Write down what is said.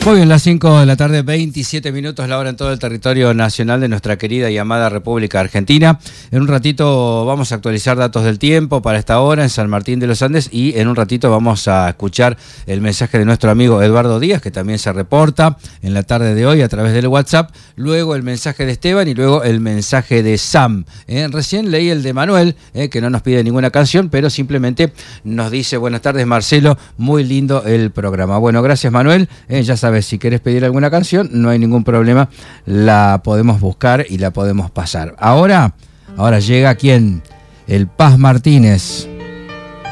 Muy bien, las 5 de la tarde, 27 minutos, la hora en todo el territorio nacional de nuestra querida y amada República Argentina. En un ratito vamos a actualizar datos del tiempo para esta hora en San Martín de los Andes y en un ratito vamos a escuchar el mensaje de nuestro amigo Eduardo Díaz, que también se reporta en la tarde de hoy a través del WhatsApp, luego el mensaje de Esteban y luego el mensaje de Sam. Recién leí el de Manuel, que no nos pide ninguna canción, pero simplemente nos dice: buenas tardes, Marcelo, muy lindo el programa. Bueno, gracias, Manuel. Ya sabes, si querés pedir alguna canción, no hay ningún problema, la podemos buscar y la podemos pasar. Ahora llega ¿quién? El Paz Martínez.